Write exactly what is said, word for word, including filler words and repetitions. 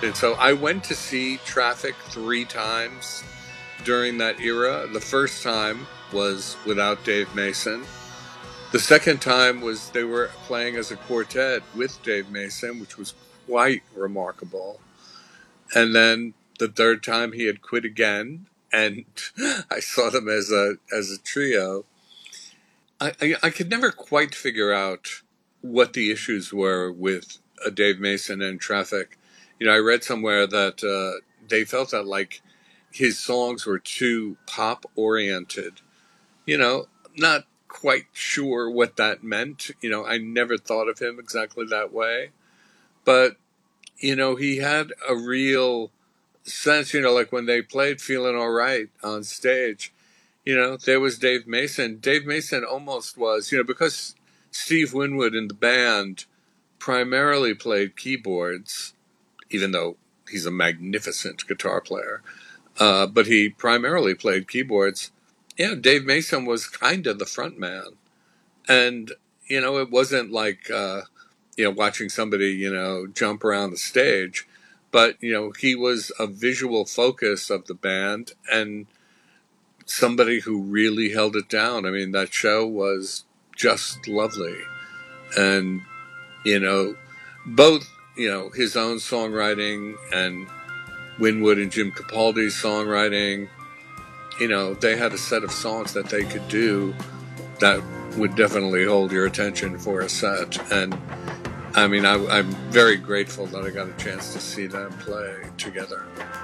And so I went to see Traffic three times during that era. The first time was without Dave Mason. The second time was they were playing as a quartet with Dave Mason, which was quite remarkable. And then the third time he had quit again, and I saw them as a as a trio. I, I, I could never quite figure out what the issues were with uh, Dave Mason and Traffic. You know, I read somewhere that uh, they felt that like his songs were too pop oriented. You know, not quite sure what that meant. You know, I never thought of him exactly that way. But, you know, he had a real sense, you know, like when they played Feeling All Right on stage, you know, there was Dave Mason. Dave Mason almost was, you know, because Steve Winwood in the band primarily played keyboards, even though he's a magnificent guitar player. Uh, but he primarily played keyboards. Yeah, Dave Mason was kind of the front man. And, you know, it wasn't like, uh, you know, watching somebody, you know, jump around the stage. But, you know, he was a visual focus of the band and somebody who really held it down. I mean, that show was just lovely. And, you know, both, you know, his own songwriting and Winwood and Jim Capaldi's songwriting, you know, they had a set of songs that they could do that would definitely hold your attention for a set. And, I mean, I, I'm very grateful that I got a chance to see them play together.